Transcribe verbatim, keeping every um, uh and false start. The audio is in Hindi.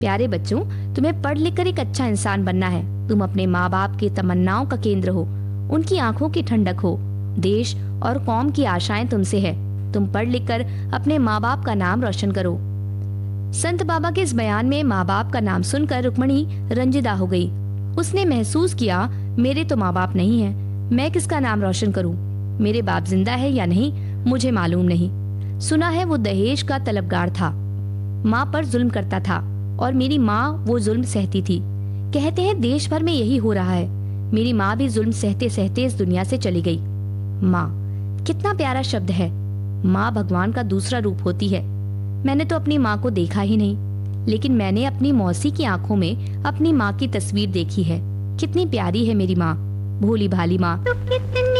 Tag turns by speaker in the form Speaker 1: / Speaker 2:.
Speaker 1: प्यारे बच्चों, तुम्हें पढ़ लिख कर एक अच्छा इंसान बनना है। तुम अपने माँ बाप की तमन्नाओं का केंद्र हो, उनकी आंखों की ठंडक हो। देश और कौम की आशाएं तुमसे है। तुम पढ़ लिख कर अपने माँ बाप का नाम रोशन करो। संत बाबा के इस बयान में माँ बाप का नाम सुनकर रुक्मणी रंजिदा हो गई। उसने महसूस किया, मेरे तो माँ बाप नहीं है, मैं किसका नाम रोशन करूं? मेरे बाप जिंदा है या नहीं मुझे मालूम नहीं। सुना है वो दहेज का तलबगार था, माँ पर जुल्म करता था और मेरी माँ वो जुल्म सहती थी। कहते हैं देश भर में यही हो रहा है। मेरी माँ भी जुल्म सहते सहते इस दुनिया से चली गई। माँ, कितना प्यारा शब्द है। माँ भगवान का दूसरा रूप होती है। मैंने तो अपनी माँ को देखा ही नहीं, लेकिन मैंने अपनी मौसी की आंखों में अपनी माँ की तस्वीर देखी है। कितनी प्यारी है मेरी माँ, भोली भाली माँ।
Speaker 2: तो कितनी